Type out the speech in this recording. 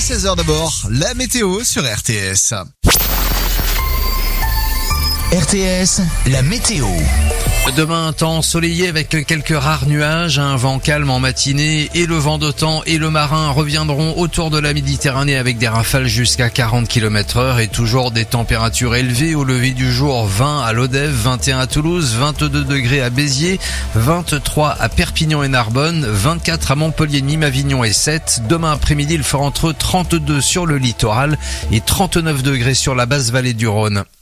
16h d'abord, la météo sur RTS. RTS, la météo. Demain, temps ensoleillé avec quelques rares nuages, un vent calme en matinée et le vent de temps et le marin reviendront autour de la Méditerranée avec des rafales jusqu'à 40 km/h et toujours des températures élevées au lever du jour. 20 à Lodève, 21 à Toulouse, 22 degrés à Béziers, 23 à Perpignan et Narbonne, 24 à Montpellier, Nîmes, Avignon et 7. Demain après-midi, il fera entre 32 sur le littoral et 39 degrés sur la basse vallée du Rhône.